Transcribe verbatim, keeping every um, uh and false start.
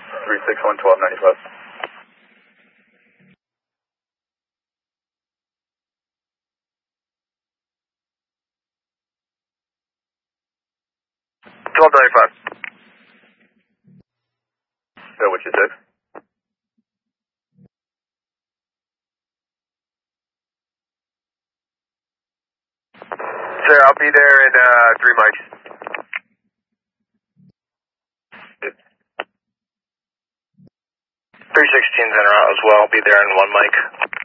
three six one, twelve ninety-five. twelve ninety-five. So what you said? Sir, I'll be there in uh, three mics. three sixteen's en route as well. I'll be there in one mic.